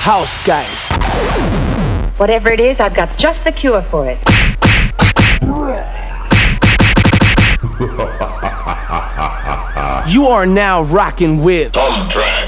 house guys. Whatever it is, I've got just the cure for it. You are now rocking with Tom Trent.